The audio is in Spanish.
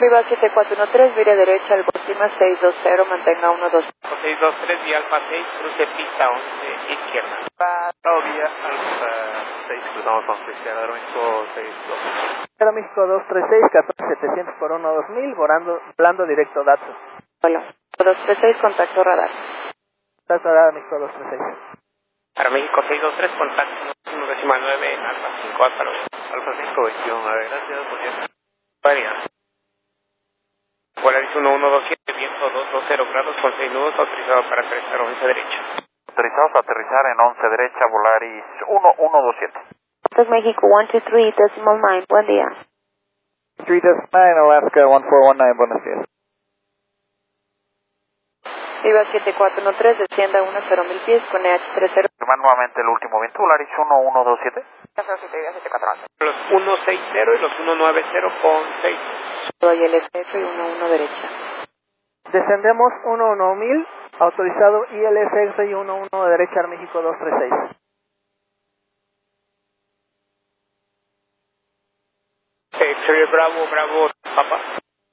Viva 7413, vire derecha al Bostima 620, mantenga 12. 623 y Alfa 6, cruce pista 11, izquierda. Vía Alfa 6, cruzamos 11, izquierda, Aeroméxico 62. Aeroméxico 236, 14700 por 12000, volando directo Datsun. Hola, 236, contacto radar. Contacto radar, México 236. Aeroméxico 623, contacto 1,9, Alfa 5, Alfa 9. Alfa 5, 21, gracias, buen día. Varia. Polaris 1127, viento 220 grados con 6 nudos, autorizado para aterrizar 11 derecha. Autorizados a aterrizar en 11 derecha, Volaris 1127. Entonces México 123, decimal 9, buen día. 309, Alaska 1419, buenos días. Viva 7413, descienda 10.000 pies con EH30. Nuevamente el último viento, Volaris 1127. Los 160 y los 190 con 6. Soy el SF y 11 derecha. Descendemos 11000, autorizado ILSX y 11 derecha al México 236. Exterior Bravo, Bravo, Papa.